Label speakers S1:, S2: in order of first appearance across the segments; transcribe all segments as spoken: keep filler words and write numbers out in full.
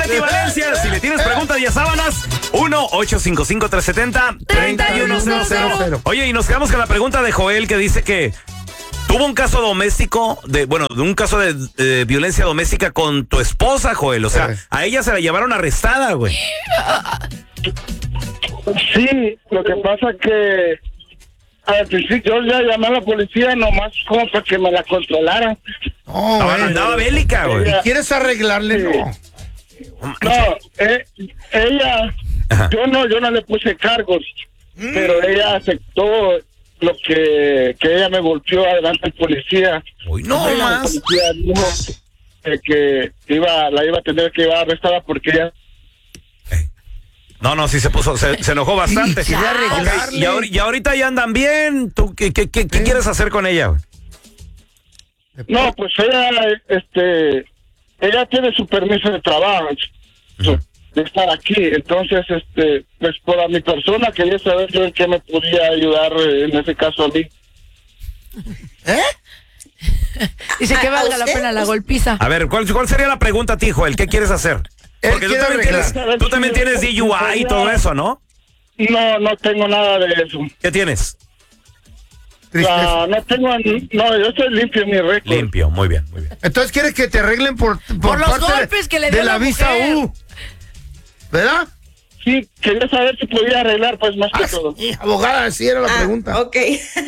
S1: Leti Valencia. Si le tienes preguntas y a sábanas, uno ocho cinco cinco, tres siete cero, tres uno cero cero. Oye, y nos quedamos con la pregunta de Joel, que dice que tuvo un caso doméstico, de bueno, de un caso de, de violencia doméstica con tu esposa, Joel. O sea, a ella se la llevaron arrestada, güey.
S2: Sí, lo que pasa que al principio yo ya llamé a la policía nomás como para que me la controlaran.
S1: Oh, Estaba, andaba bélica, güey.
S3: ¿Y quieres arreglarle?
S2: Sí.
S3: No.
S2: No, eh, ella,
S1: Ajá.
S2: yo no, yo no le puse cargos,
S3: Mm.
S2: pero ella aceptó lo que, que ella me golpeó adelante del policía.
S1: Uy, no
S2: El
S1: más.
S2: policía dijo que, que iba, la iba a tener que llevar arrestada porque ella...
S1: No, no, sí se puso, se, se enojó bastante.
S3: Sí, quiere arreglarle.
S1: Okay, y, ahor- y ahorita ya andan bien. ¿Tú qué, qué, qué, qué quieres hacer con ella, güey?
S2: No, pues ella, este, ella tiene su permiso de trabajo,
S1: Ujú.
S2: de estar aquí. Entonces, este, pues por a mi persona quería saber yo en qué me podía ayudar, eh, en ese caso a mí.
S3: ¿Eh?
S4: Dice que valga la pena la golpiza.
S1: A ver, ¿cuál, ¿cuál sería la pregunta a ti, Joel? ¿Qué quieres hacer?
S3: Él
S1: Porque tú
S3: quiere
S1: también,
S3: arreglar.
S1: tienes, tú también tienes D U I y todo eso, ¿no?
S2: No, no tengo nada de eso.
S1: ¿Qué tienes?
S3: Tristeza.
S2: No, no tengo, no, yo soy limpio en mi récord.
S1: Limpio, muy bien, muy bien.
S3: Entonces quieres que te arreglen por, por,
S4: Por los
S3: parte
S4: golpes
S3: de,
S4: que le dio
S3: de la
S4: la
S3: visa
S4: mujer.
S3: U. ¿Verdad?
S2: Sí, quería saber si podía arreglar, pues más que
S3: Ah,
S2: todo.
S3: sí, abogada, sí era la
S5: Ah,
S3: pregunta.
S5: ok.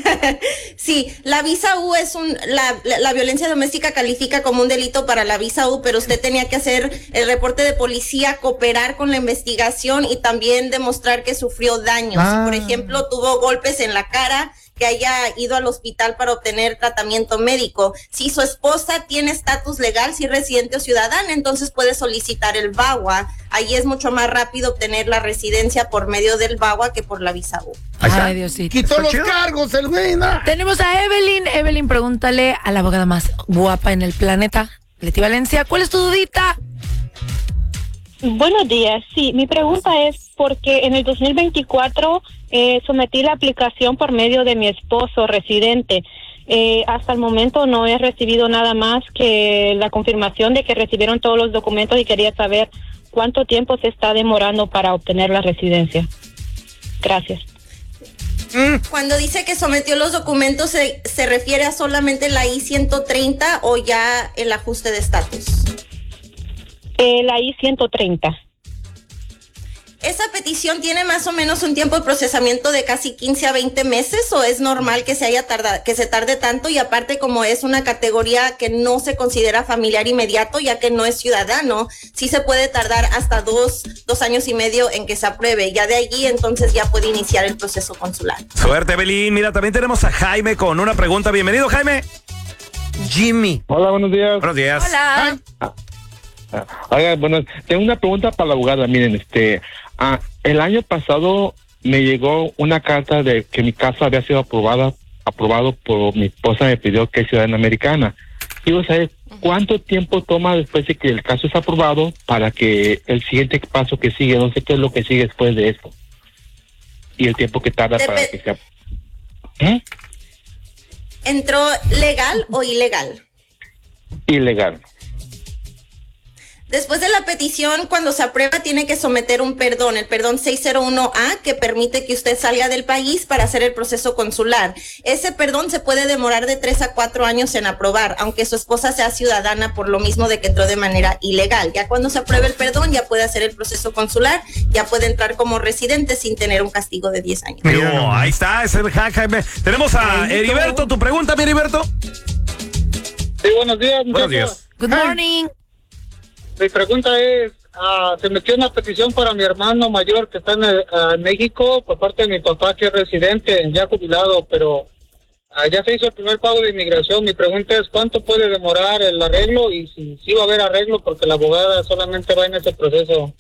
S5: Sí, la visa U es un, la, la, la violencia doméstica califica como un delito para la visa U, pero usted tenía que hacer el reporte de policía, cooperar con la investigación y también demostrar que sufrió daños.
S3: Ah.
S5: Por ejemplo, tuvo golpes en la cara, que haya ido al hospital para obtener tratamiento médico. Si su esposa tiene estatus legal, si es residente o ciudadana, entonces puede solicitar el V A W A. Ahí es mucho más rápido obtener la residencia por medio del V A W A que por la visa U.
S4: Ay, Diosito.
S3: Quitó
S1: Está
S3: los
S1: chido.
S3: cargos el güey, ¿no?
S4: Tenemos a Evelyn. Evelyn, pregúntale a la abogada más guapa en el planeta, Leti Valencia. ¿Cuál es tu dudita?
S6: Buenos días. Sí, mi pregunta es porque en el dos mil veinticuatro eh, sometí la aplicación por medio de mi esposo residente. Eh, hasta el momento no he recibido nada más que la confirmación de que recibieron todos los documentos y quería saber cuánto tiempo se está demorando para obtener la residencia. Gracias.
S5: Cuando dice que sometió los documentos, ¿se, se refiere a solamente la I ciento treinta o ya el ajuste de estatus?
S6: Eh, la I ciento treinta.
S5: ¿Esa petición tiene más o menos un tiempo de procesamiento de casi quince a veinte meses o es normal que se haya tardado, que se tarde tanto? Y aparte, como es una categoría que no se considera familiar inmediato, ya que no es ciudadano, sí se puede tardar hasta dos, dos años y medio en que se apruebe. Ya de allí, entonces ya puede iniciar el proceso consular.
S1: Suerte, Evelyn. Mira, también tenemos a Jaime con una pregunta. Bienvenido, Jaime.
S3: Jimmy.
S2: Hola, buenos días.
S1: Buenos días.
S4: Hola.
S7: Oiga, bueno, tengo una pregunta para la abogada. Miren, este, ah, el año pasado me llegó una carta de que mi caso había sido aprobada, aprobado por mi esposa, me pidió que es ciudadana americana. Quiero saber cuánto tiempo toma después de que el caso es aprobado para que el siguiente paso que sigue, no sé qué es lo que sigue después de esto. Y el tiempo que tarda
S5: Dep-
S7: para que sea... ¿Eh?
S5: ¿Entró legal o ilegal?
S7: Ilegal.
S5: Después de la petición, cuando se aprueba, tiene que someter un perdón, el perdón seiscientos uno A, que permite que usted salga del país para hacer el proceso consular. Ese perdón se puede demorar de tres a cuatro años en aprobar, aunque su esposa sea ciudadana por lo mismo de que entró de manera ilegal. Ya cuando se apruebe el perdón, ya puede hacer el proceso consular, ya puede entrar como residente sin tener un castigo de diez años.
S1: Digo, ahí está, es el Ja- Jaime. Tenemos a Heriberto. ¿Tu pregunta, mi Heriberto?
S2: Sí, buenos días.
S1: Buenos días.
S4: Good morning.
S2: Mi pregunta es, ah, se metió una petición para mi hermano mayor que está en, el- ah, en México por parte de mi papá, que es residente, ya jubilado, pero ah, ya se hizo el primer pago de inmigración. Mi pregunta es, ¿cuánto puede demorar el arreglo? Y si, si va a haber arreglo, porque la abogada solamente va en ese proceso.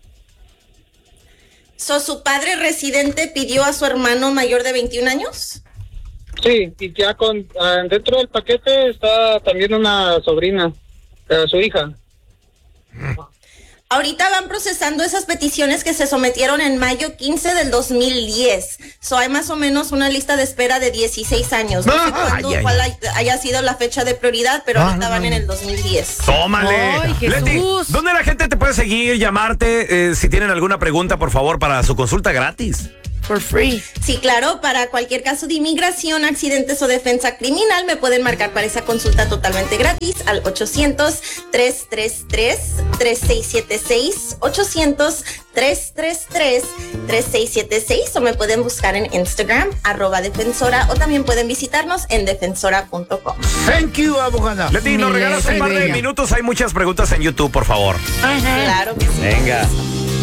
S5: So, ¿su padre residente pidió a su hermano mayor de veintiún años?
S2: Sí, y ya con ah, dentro del paquete está también una sobrina, ah, su hija.
S5: Ahorita van procesando esas peticiones que se sometieron en mayo quince del dos mil diez. So hay más o menos una lista de espera de dieciséis años. No sé cuándo,
S1: ay, ay.
S5: cuál haya sido la fecha de prioridad, pero
S3: Ah,
S5: ahorita
S3: no,
S5: van
S3: no.
S5: en el dos mil diez.
S1: Tómale.
S4: Ay, Jesús.
S1: Leti, ¿dónde la gente te puede seguir, llamarte? Eh, si tienen alguna pregunta, por favor, para su consulta gratis.
S4: For free.
S5: Sí, claro, para cualquier caso de inmigración, accidentes o defensa criminal, me pueden marcar para esa consulta totalmente gratis al ochocientos, tres tres tres, tres seis siete seis, ochocientos, tres tres tres, tres seis siete seis, o me pueden buscar en Instagram, arroba defensora, o también pueden visitarnos en defensora punto com.
S3: Thank you, abogada.
S1: Leti, nos
S4: Mi
S1: regalas un
S4: Leti
S1: par de
S4: bella.
S1: minutos. Hay muchas preguntas en YouTube, por favor.
S5: Claro que sí.
S1: Venga.